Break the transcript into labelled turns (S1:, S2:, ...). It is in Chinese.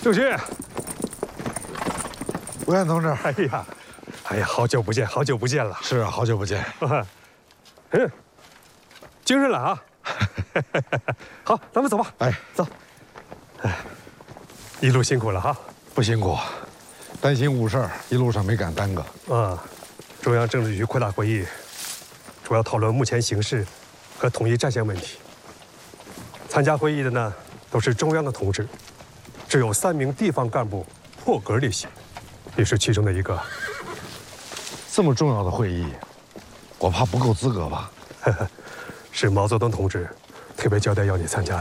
S1: 主席，
S2: 吴彦同志，
S1: 哎呀，好久不见，好久不见了。
S2: 是啊，好久不见。
S1: 精神了啊！好，咱们走吧。
S2: 哎，
S1: 走。一路辛苦了哈。
S2: 不辛苦，担心误事儿，一路上没敢耽搁。
S1: 啊，中央政治局扩大会议主要讨论目前形势和统一战线问题。参加会议的呢都是中央的同志，只有3名地方干部破格离席，你是其中的一个。
S2: 这么重要的会议，我怕不够资格吧？
S1: 是毛泽东同志特别交代要你参加